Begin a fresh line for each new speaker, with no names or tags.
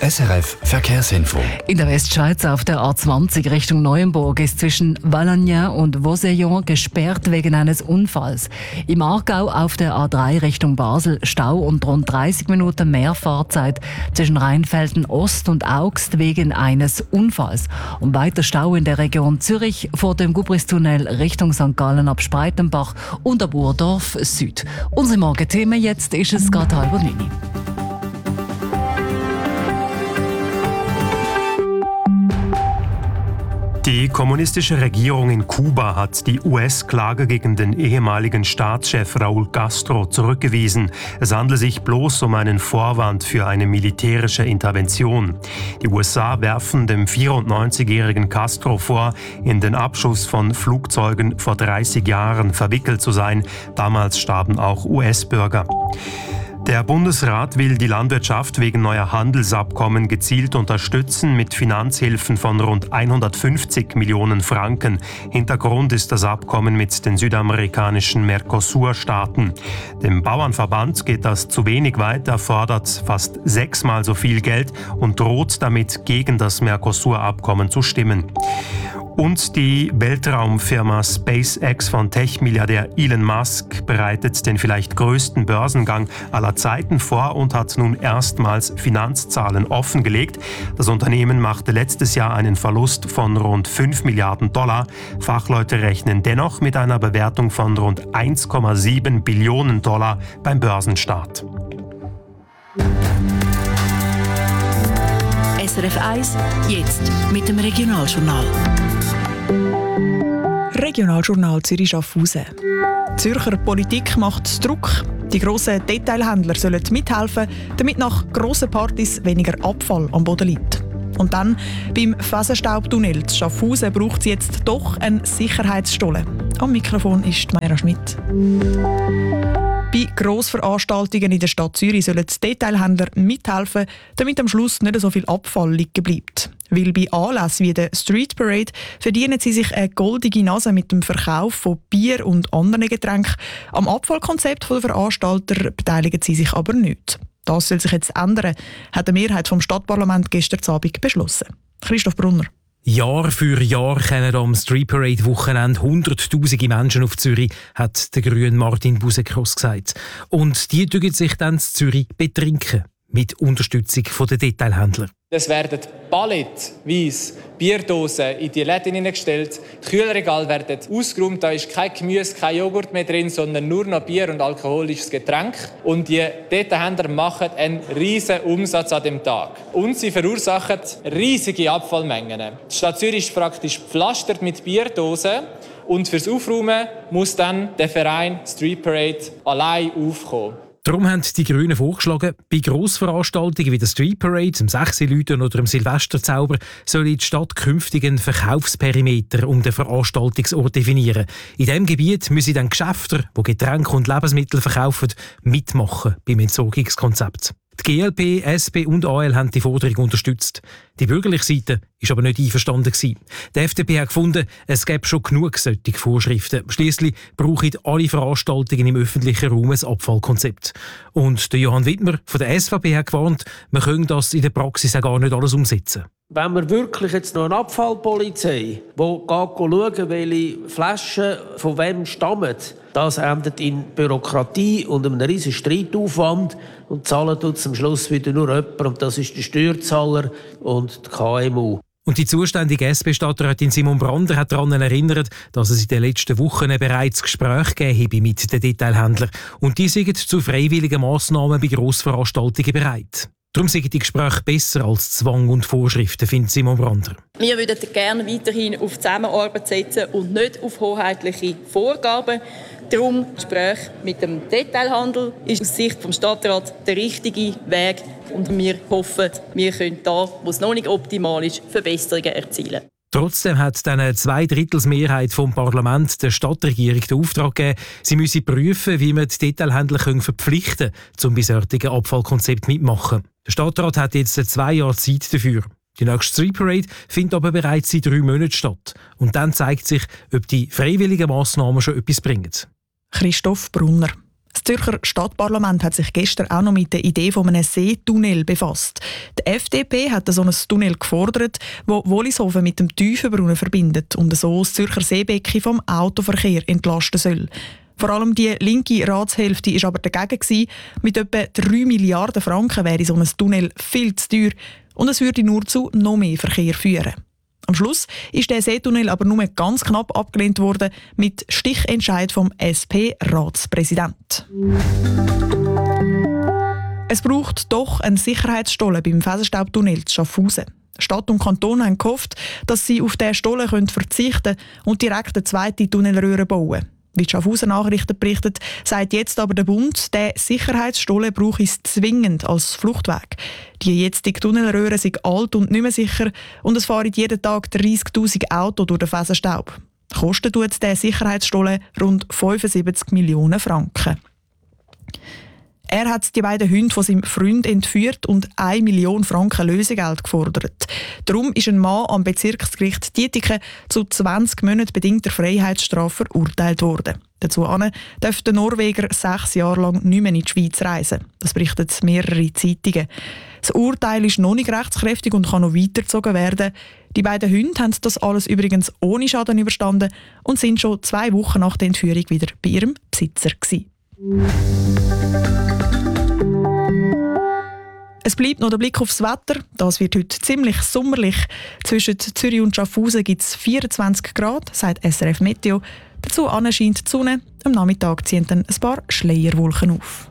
SRF Verkehrsinfo.
In der Westschweiz auf der A20 Richtung Neuenburg ist zwischen Valognes und Vosellon gesperrt wegen eines Unfalls. Im Aargau auf der A3 Richtung Basel Stau und rund 30 Minuten mehr Fahrzeit zwischen Rheinfelden Ost und Augst wegen eines Unfalls. Und weiter Stau in der Region Zürich vor dem Gubristunnel Richtung St. Gallen ab Spreitenbach und ab Urdorf Süd. Unsere Morgenthemen jetzt ist es gerade 8:30.
Die kommunistische Regierung in Kuba hat die US-Klage gegen den ehemaligen Staatschef Raúl Castro zurückgewiesen. Es handle sich bloß um einen Vorwand für eine militärische Intervention. Die USA werfen dem 94-jährigen Castro vor, in den Abschuss von Flugzeugen vor 30 Jahren verwickelt zu sein. Damals starben auch US-Bürger. Der Bundesrat will die Landwirtschaft wegen neuer Handelsabkommen gezielt unterstützen mit Finanzhilfen von rund 150 Millionen Franken. Hintergrund ist das Abkommen mit den südamerikanischen Mercosur-Staaten. Dem Bauernverband geht das zu wenig weit, er fordert fast 6-mal so viel Geld und droht damit, gegen das Mercosur-Abkommen zu stimmen. Und die Weltraumfirma SpaceX von Tech-Milliardär Elon Musk bereitet den vielleicht größten Börsengang aller Zeiten vor und hat nun erstmals Finanzzahlen offengelegt. Das Unternehmen machte letztes Jahr einen Verlust von rund 5 Milliarden $. Fachleute rechnen dennoch mit einer Bewertung von rund 1,7 Billionen $ beim Börsenstart.
SRF 1, jetzt mit dem Regionaljournal.
Regionaljournal Zürich-Schaffhausen. Die Zürcher Politik macht Druck. Die grossen Detailhändler sollen mithelfen, damit nach grossen Partys weniger Abfall am Boden liegt. Und dann beim Faserstaubtunnel in Schaffhausen braucht es jetzt doch einen Sicherheitsstollen. Am Mikrofon ist Mayra Schmidt. Bei Grossveranstaltungen in der Stadt Zürich sollen die Detailhändler mithelfen, damit am Schluss nicht so viel Abfall liegen bleibt. Weil bei Anlässen wie der Street Parade verdienen sie sich eine goldige Nase mit dem Verkauf von Bier und anderen Getränken. Am Abfallkonzept der Veranstalter beteiligen sie sich aber nicht. Das soll sich jetzt ändern, hat die Mehrheit vom Stadtparlament gestern Abend beschlossen. Christoph Brunner.
Jahr für Jahr kommen am Street Parade Wochenende Hunderttausende Menschen auf Zürich, hat der Grüne Martin Busekros gesagt. Und die tun sich dann in Zürich betrinken, mit Unterstützung der Detailhändler.
Es werden palettenweise Bierdosen in die Läden hineingestellt. Die Kühlregale werden ausgeräumt. Da ist kein Gemüse, kein Joghurt mehr drin, sondern nur noch Bier und alkoholisches Getränk. Und die Detailhändler machen einen riesen Umsatz an dem Tag. Und sie verursachen riesige Abfallmengen. Die Stadt Zürich ist praktisch gepflastert mit Bierdosen. Und fürs Aufräumen muss dann der Verein Street Parade allein aufkommen.
Darum haben die Grünen vorgeschlagen, bei Grossveranstaltungen wie der Street Parade, dem Sechsilüten oder dem Silvesterzauber soll die Stadt künftig einen Verkaufsperimeter um den Veranstaltungsort definieren. In diesem Gebiet müssen dann Geschäfte, die Getränke und Lebensmittel verkaufen, mitmachen beim Entsorgungskonzept. Die GLP, SP und AL haben die Forderung unterstützt. Die bürgerliche Seite war aber nicht einverstanden. Die FDP hat gefunden, es gäbe schon genug solche Vorschriften. Schliesslich brauchen alle Veranstaltungen im öffentlichen Raum ein Abfallkonzept. Und der Johann Wittmer von der SVP hat gewarnt, man könne das in der Praxis auch gar nicht alles umsetzen.
Wenn wir wirklich jetzt noch eine Abfallpolizei, die schaut, welche Flaschen von wem stammen, das endet in Bürokratie und einem riesen Streitaufwand und zahlen tut am Schluss wieder nur jemand, und das ist der Steuerzahler und die KMU.
Und die zuständige SP-Stadträtin Simon Brander hat daran erinnert, dass es in den letzten Wochen bereits Gespräche gegeben habe mit den Detailhändlern. Und die sind zu freiwilligen Massnahmen bei Grossveranstaltungen bereit. Darum sind die Gespräche besser als Zwang und Vorschriften, findet Simon Brander.
Wir würden gerne weiterhin auf Zusammenarbeit setzen und nicht auf hoheitliche Vorgaben. Darum das Gespräch mit dem Detailhandel ist aus Sicht des Stadtrats der richtige Weg. Und wir hoffen, wir können da, wo es noch nicht optimal ist, Verbesserungen erzielen.
Trotzdem hat dann eine Zweidrittelsmehrheit vom Parlament der Stadtregierung den Auftrag gegeben, sie müsse prüfen, wie man die Detailhändler verpflichten können, zum bei solchen Abfallkonzept mitmachen. Der Stadtrat hat jetzt 2 Jahre Zeit dafür. Die nächste Street Parade findet aber bereits in 3 Monaten statt. Und dann zeigt sich, ob die freiwilligen Massnahmen schon etwas bringen.
Christoph Brunner. Das Zürcher Stadtparlament hat sich gestern auch noch mit der Idee von einem Seetunnel befasst. Die FDP hat so ein Tunnel gefordert, das Wollishofen mit dem Tiefenbrunnen verbindet und so das Zürcher Seebecken vom Autoverkehr entlasten soll. Vor allem die linke Ratshälfte war aber dagegen. Mit etwa 3 Milliarden Franken wäre so ein Tunnel viel zu teuer und es würde nur zu noch mehr Verkehr führen. Am Schluss ist der Seetunnel aber nur ganz knapp abgelehnt worden, mit Stichentscheid vom SP-Ratspräsident. Es braucht doch einen Sicherheitsstollen beim Faserstaubtunnel zu Schaffhausen. Stadt und Kanton haben gehofft, dass sie auf diesen Stollen verzichten können und direkt eine zweite Tunnelröhre bauen. Wie die Schaffhauser Nachrichten berichtet, sagt jetzt aber der Bund, der Sicherheitsstollen brauche es zwingend als Fluchtweg. Die jetzige Tunnelröhre sind alt und nicht mehr sicher und es fahren jeden Tag 30'000 Autos durch den Faserstaub. Kostet tut der Sicherheitsstollen rund 75 Millionen Franken. Er hat die beiden Hunde von seinem Freund entführt und 1 Million Franken Lösegeld gefordert. Darum ist ein Mann am Bezirksgericht Dietiken zu 20 Monaten bedingter Freiheitsstrafe verurteilt worden. Dazu darf der Norweger 6 Jahre lang nicht mehr in die Schweiz reisen. Das berichten mehrere Zeitungen. Das Urteil ist noch nicht rechtskräftig und kann noch weitergezogen werden. Die beiden Hunde haben das alles übrigens ohne Schaden überstanden und sind schon 2 Wochen nach der Entführung wieder bei ihrem Besitzer gewesen. Es bleibt noch der Blick aufs Wetter. Das wird heute ziemlich sommerlich. Zwischen Zürich und Schaffhausen gibt es 24 Grad, sagt SRF Meteo. Dazu scheint die Sonne. Am Nachmittag ziehen dann ein paar Schleierwolken auf.